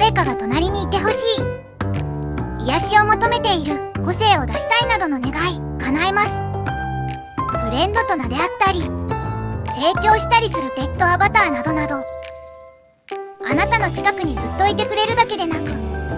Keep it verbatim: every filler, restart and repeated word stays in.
誰かが隣にいてほしい、癒しを求めている、個性を出したいなどの願い、叶えます。フレンドと名であったり、成長したりするペットアバターなどなど、あなたの近くにずっといてくれるだけでなく、